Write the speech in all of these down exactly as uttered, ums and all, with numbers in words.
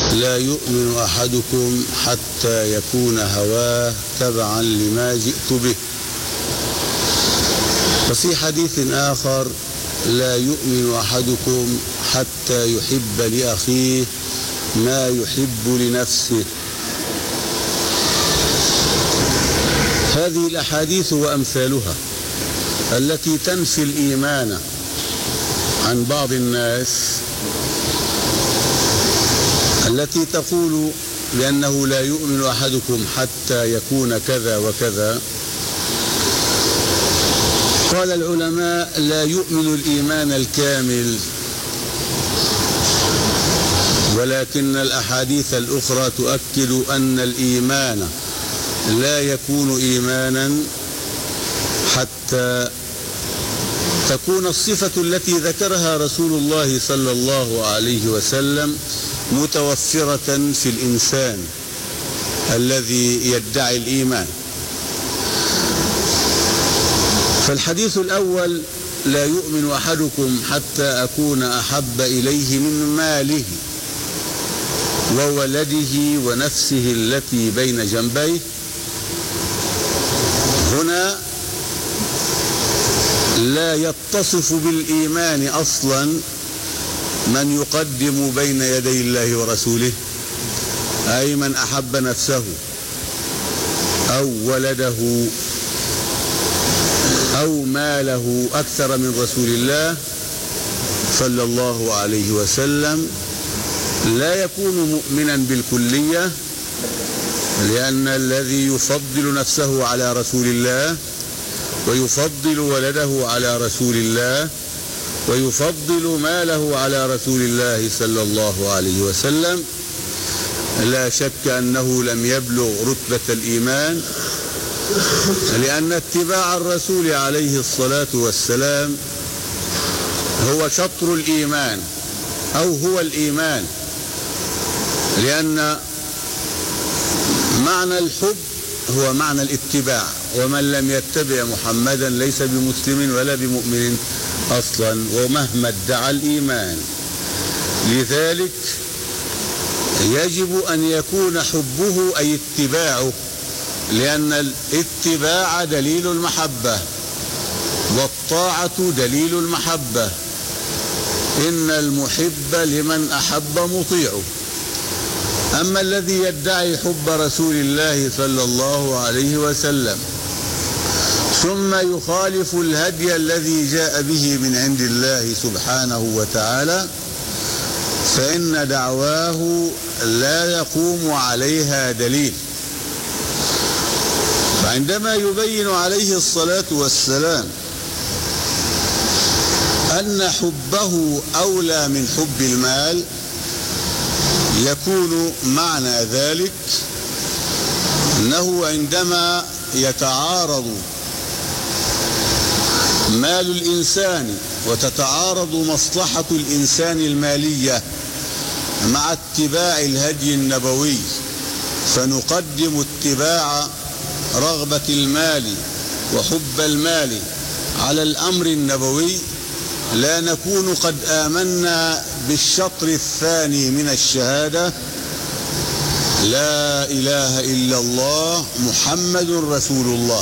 لا يؤمن أحدكم حتى يكون هواه تبعا لما جئت به. وفي حديث آخر: لا يؤمن أحدكم حتى يحب لأخيه ما يحب لنفسه. هذه الأحاديث وأمثالها التي تنفي الإيمان عن بعض الناس، التي تقول بأنه لا يؤمن أحدكم حتى يكون كذا وكذا. قال العلماء: لا يؤمن الإيمان الكامل، ولكن الأحاديث الأخرى تؤكد أن الإيمان لا يكون إيمانا حتى تكون الصفة التي ذكرها رسول الله صلى الله عليه وسلم متوفرة في الإنسان الذي يدعي الإيمان. فالحديث الأول: لا يؤمن أحدكم حتى أكون أحب إليه من ماله وولده ونفسه التي بين جنبيه. هنا لا يتصف بالإيمان أصلا من يقدم بين يدي الله ورسوله، أي من أحب نفسه أو ولده أو ماله أكثر من رسول الله صلى الله عليه وسلم، لا يكون مؤمنا بالكلية، لأن الذي يفضل نفسه على رسول الله ويفضل ولده على رسول الله ويفضل ماله على رسول الله صلى الله عليه وسلم لا شك أنه لم يبلغ رتبة الإيمان، لأن اتباع الرسول عليه الصلاة والسلام هو شطر الإيمان أو هو الإيمان، لأن معنى الحب هو معنى الاتباع، ومن لم يتبع محمدا ليس بمسلم ولا بمؤمن أصلا ومهما ادعى الإيمان. لذلك يجب أن يكون حبه أي اتباعه، لأن الاتباع دليل المحبة والطاعة دليل المحبة. إن المحب لمن أحب مطيعه. أما الذي يدعي حب رسول الله صلى الله عليه وسلم ثم يخالف الهدي الذي جاء به من عند الله سبحانه وتعالى فإن دعواه لا يقوم عليها دليل. فعندما يبين عليه الصلاة والسلام أن حبه أولى من حب المال، يكون معنى ذلك أنه عندما يتعارض مال الإنسان وتتعارض مصلحة الإنسان المالية مع اتباع الهدي النبوي، فنقدم اتباع رغبة المال وحب المال على الأمر النبوي، لا نكون قد آمنا بالشطر الثاني من الشهادة: لا إله إلا الله محمد رسول الله.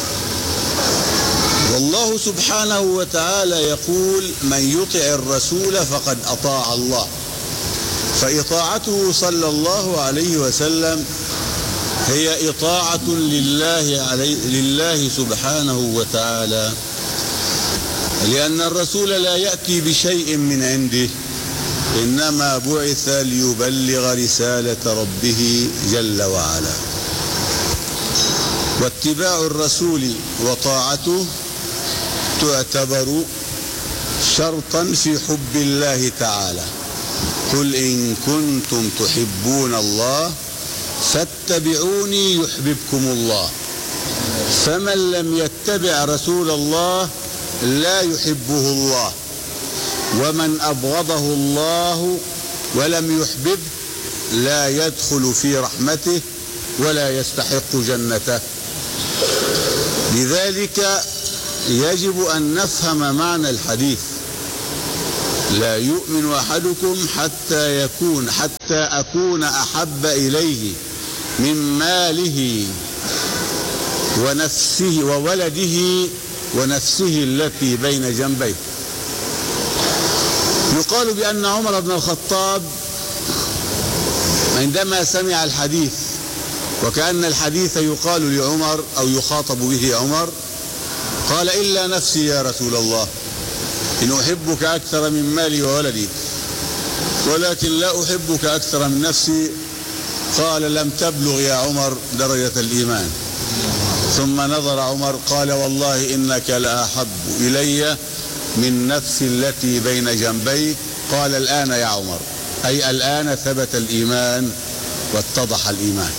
والله سبحانه وتعالى يقول: من يطع الرسول فقد أطاع الله. فإطاعته صلى الله عليه وسلم هي إطاعة لله, علي لله سبحانه وتعالى، لأن الرسول لا يأتي بشيء من عنده، إنما بعث ليبلغ رسالة ربه جل وعلا. واتباع الرسول وطاعته تعتبر شرطا في حب الله تعالى. قل إن كنتم تحبون الله فاتبعوني يحببكم الله. فمن لم يتبع رسول الله لا يحبه الله، ومن أبغضه الله ولم يحببه لا يدخل في رحمته ولا يستحق جنته. لذلك يجب أن نفهم معنى الحديث، لا يؤمن أحدكم حتى يكون حتى أكون أحب إليه من ماله ونفسه وولده ونفسه التي بين جنبيه. يقال بأن عمر بن الخطاب عندما سمع الحديث، وكأن الحديث يقال لعمر أو يخاطب به عمر، قال: إلا نفسي يا رسول الله، إن أحبك أكثر من مالي وولدي، ولكن لا أحبك أكثر من نفسي. قال: لم تبلغ يا عمر درجة الإيمان. ثم نظر عمر قال: والله إنك لأحب إلي من نفسي التي بين جنبيك. قال: الآن يا عمر، أي الآن ثبت الإيمان واتضح الإيمان.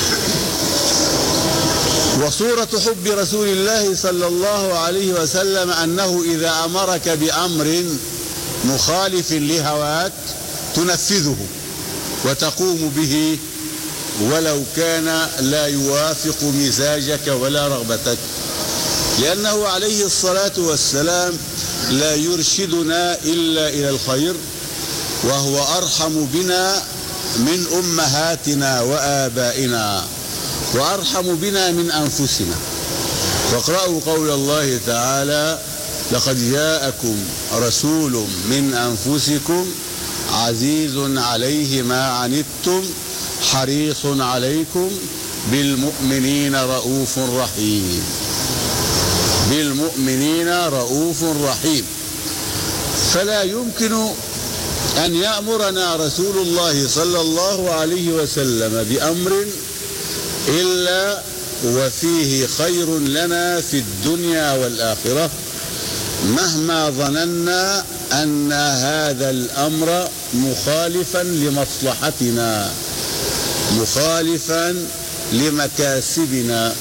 وصورة حب رسول الله صلى الله عليه وسلم أنه إذا أمرك بأمر مخالف لهواك تنفذه وتقوم به ولو كان لا يوافق مزاجك ولا رغبتك، لأنه عليه الصلاة والسلام لا يرشدنا إلا إلى الخير، وهو أرحم بنا من أمهاتنا وآبائنا، وأرحم بنا من أنفسنا. واقرأوا قول الله تعالى: لقد جاءكم رسول من أنفسكم عزيز عليه ما عنتم حريص عليكم بالمؤمنين رؤوف رحيم. بالمؤمنين رؤوف رحيم. فلا يمكن أن يأمرنا رسول الله صلى الله عليه وسلم بأمر إلا وفيه خير لنا في الدنيا والآخرة، مهما ظننا أن هذا الأمر مخالفا لمصلحتنا، مخالفا لمكاسبنا.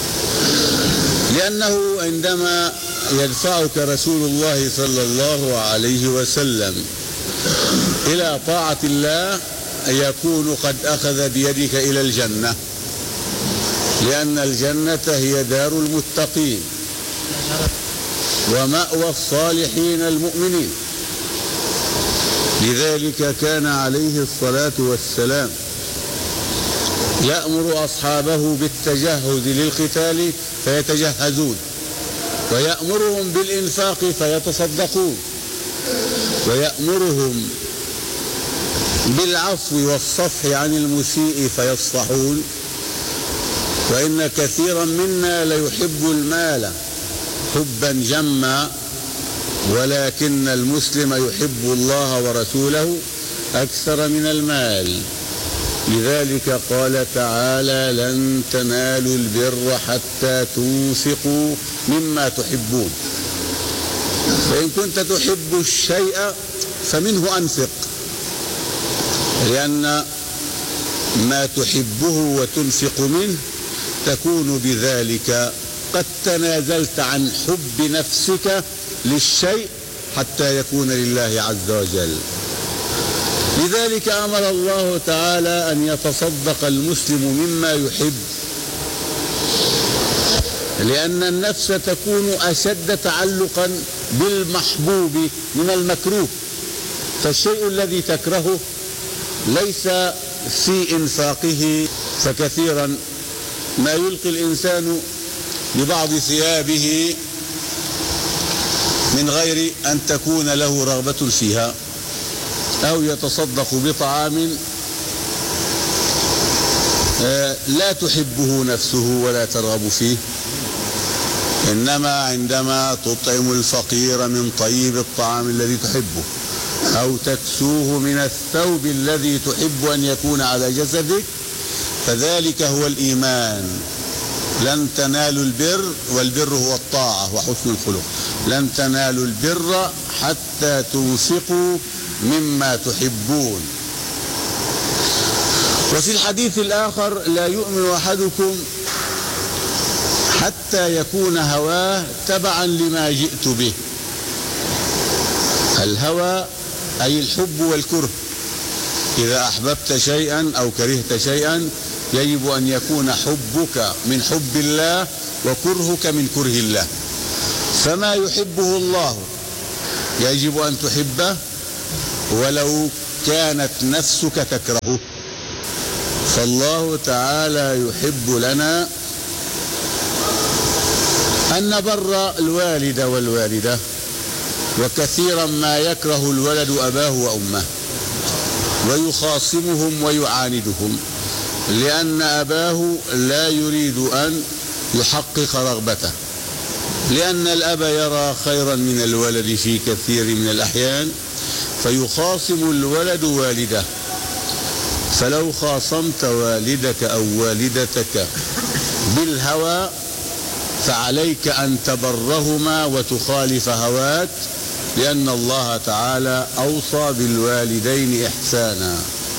لأنه عندما يدفعك رسول الله صلى الله عليه وسلم إلى طاعة الله يكون قد أخذ بيدك إلى الجنة، لأن الجنة هي دار المتقين ومأوى الصالحين المؤمنين. لذلك كان عليه الصلاة والسلام يأمر أصحابه بالتجهز للقتال فيتجهزون، ويأمرهم بالإنفاق فيتصدقون، ويأمرهم بالعفو والصفح عن المسيء فيصفحون. وإن كثيرا منا ليحب المال حبا جما، ولكن المسلم يحب الله ورسوله أكثر من المال. لذلك قال تعالى: لن تنالوا البر حتى تنفقوا مما تحبون. فإن كنت تحب الشيء فمنه أنفق، لأن ما تحبه وتنفق منه تكون بذلك قد تنازلت عن حب نفسك للشيء حتى يكون لله عز وجل. لذلك أمر الله تعالى أن يتصدق المسلم مما يحب، لأن النفس تكون أشد تعلقا بالمحبوب من المكروه. فالشيء الذي تكرهه ليس في إنفاقه، فكثيرا ما يلقي الإنسان ببعض ثيابه من غير أن تكون له رغبة فيها، أو يتصدق بطعام لا تحبه نفسه ولا ترغب فيه، إنما عندما تطعم الفقير من طيب الطعام الذي تحبه، أو تكسوه من الثوب الذي تحب أن يكون على جسدك، فذلك هو الإيمان. لن تنالوا البر، والبر هو الطاعة وحسن الخلق، لن تنالوا البر حتى تنفقوا مما تحبون. وفي الحديث الآخر: لا يؤمن أحدكم حتى يكون هواه تبعا لما جئت به. الهوى أي الحب والكره. إذا أحببت شيئا أو كرهت شيئا يجب أن يكون حبك من حب الله وكرهك من كره الله. فما يحبه الله يجب أن تحبه، ولو كانت نفسك تكرهه. فالله تعالى يحب لنا أن نبر الوالد والوالدة، وكثيرا ما يكره الولد أباه وأمه ويخاصمهم ويعاندهم، لأن أباه لا يريد أن يحقق رغبته، لأن الأب يرى خيرا من الولد في كثير من الأحيان، فيخاصم الولد والده. فلو خاصمت والدك أو والدتك بالهوى فعليك أن تبرهما وتخالف هواك، لأن الله تعالى أوصى بالوالدين إحسانا.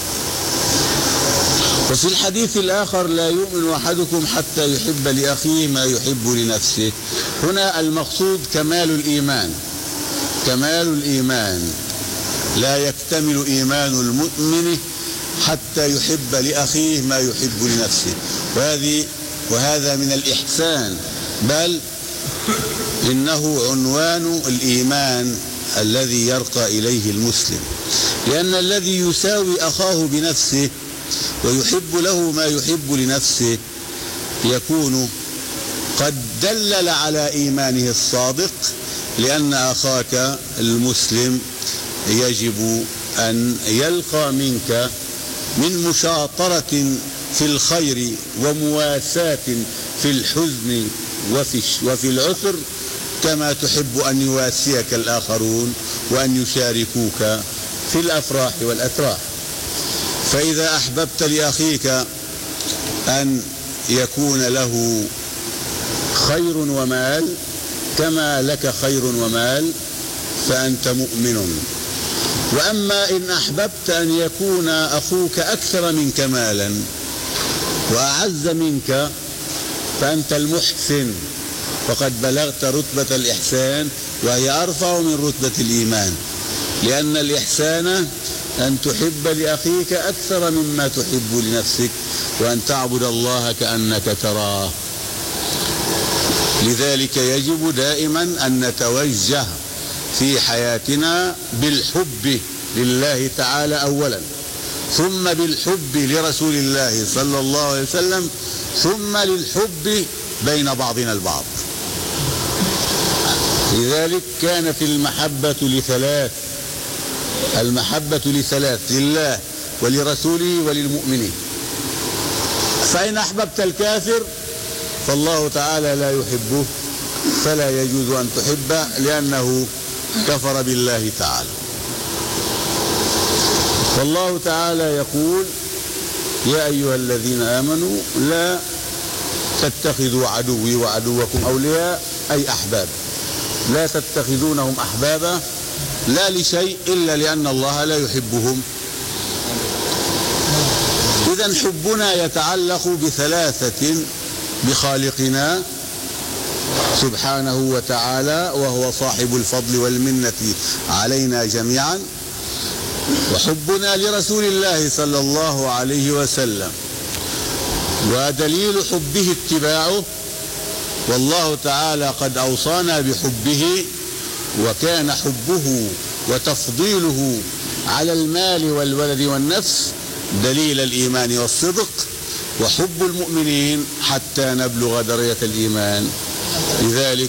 وفي الحديث الآخر: لا يؤمن أحدكم حتى يحب لأخيه ما يحب لنفسه. هنا المقصود كمال الإيمان، كمال الإيمان. لا يكتمل إيمان المؤمن حتى يحب لأخيه ما يحب لنفسه، وهذه وهذا من الإحسان، بل إنه عنوان الإيمان الذي يرقى إليه المسلم. لأن الذي يساوي أخاه بنفسه ويحب له ما يحب لنفسه يكون قد دلل على إيمانه الصادق، لأن أخاك المسلم يجب أن يلقى منك من مشاطرة في الخير ومواساة في الحزن وفي وفي العسر كما تحب أن يواسيك الآخرون وأن يشاركوك في الأفراح والأتراح. فإذا أحببت لأخيك أن يكون له خير ومال كما لك خير ومال فأنت مؤمن. وأما إن أحببت أن يكون أخوك أكثر منك مالا وأعز منك فأنت المحسن، وقد بلغت رتبة الإحسان، وهي أرفع من رتبة الإيمان، لأن الإحسان أن تحب لأخيك أكثر مما تحب لنفسك، وأن تعبد الله كأنك تراه. لذلك يجب دائما أن نتوجه في حياتنا بالحب لله تعالى أولا، ثم بالحب لرسول الله صلى الله عليه وسلم، ثم للحب بين بعضنا البعض. لذلك كانت المحبة لثلاث، المحبة لثلاث: لله ولرسوله وللمؤمنين. فإن أحببت الكافر فالله تعالى لا يحبه، فلا يجوز أن تحبه لأنه كفر بالله تعالى. والله تعالى يقول: يا أيها الذين آمنوا لا تتخذوا عدوي وعدوكم أولياء، أي أحباب. لا تتخذونهم أحبابا لا لشيء إلا لأن الله لا يحبهم. إذن حبنا يتعلق بثلاثة: بخالقنا سبحانه وتعالى وهو صاحب الفضل والمنة علينا جميعا، وحبنا لرسول الله صلى الله عليه وسلم، ودليل حبه اتباعه، والله تعالى قد أوصانا بحبه، وكان حبه وتفضيله على المال والولد والنفس دليل الإيمان والصدق، وحب المؤمنين حتى نبلغ درجة الإيمان. لذلك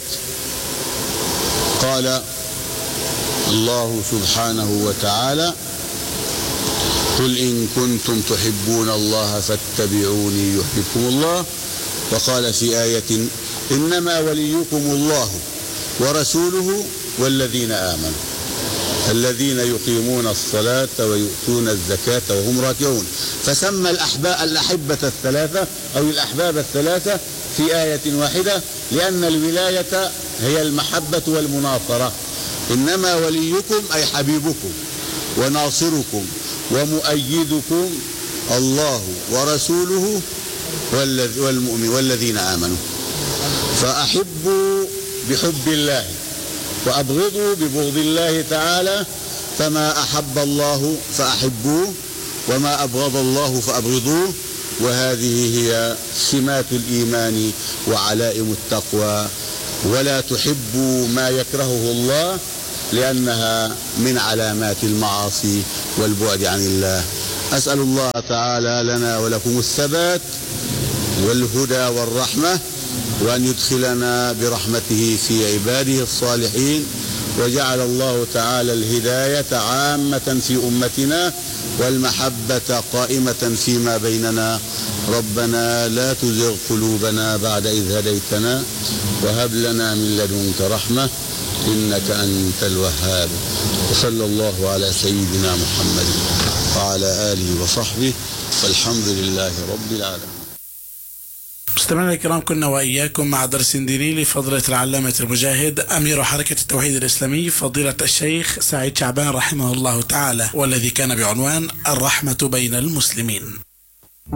قال الله سبحانه وتعالى: قل إن كنتم تحبون الله فاتبعوني يحببكم الله. وقال في آية: إنما وليكم الله ورسوله والذين آمنوا الذين يقيمون الصلاة ويؤتون الزكاة وهم راكعون. فسمى الأحباء الأحبة الثلاثة أو الأحباب الثلاثة في آية واحدة، لأن الولاية هي المحبة والمناصرة. إنما وليكم أي حبيبكم وناصركم ومؤيدكم الله ورسوله والمؤمن والذين آمنوا. فأحبوا بحب الله وأبغضوا ببغض الله تعالى، فما أحب الله فأحبوه وما أبغض الله فأبغضوه. وهذه هي سمات الإيمان وعلائم التقوى. ولا تحبوا ما يكرهه الله لأنها من علامات المعاصي والبعد عن الله. أسأل الله تعالى لنا ولكم الثبات والهدى والرحمة، وأن يدخلنا برحمته في عباده الصالحين، وجعل الله تعالى الهداية عامة في أمتنا والمحبة قائمة فيما بيننا. ربنا لا تزغ قلوبنا بعد إذ هديتنا وهب لنا من لدنك رحمة إنك أنت الوهاب. وصلى الله على سيدنا محمد وعلى آله وصحبه والحمد لله رب العالمين. مستمعينا الكرام، كنا وإياكم مع درس ديني لفضيلة العلامة المجاهد أمير حركة التوحيد الإسلامي فضيلة الشيخ سعيد شعبان رحمه الله تعالى، والذي كان بعنوان الرحمة بين المسلمين.